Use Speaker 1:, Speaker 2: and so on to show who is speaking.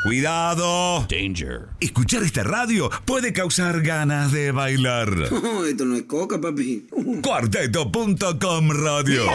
Speaker 1: ¡Cuidado!
Speaker 2: Danger.
Speaker 1: Escuchar esta radio puede causar ganas de bailar.
Speaker 3: No, esto no es coca, papi.
Speaker 1: Cuarteto.com Radio.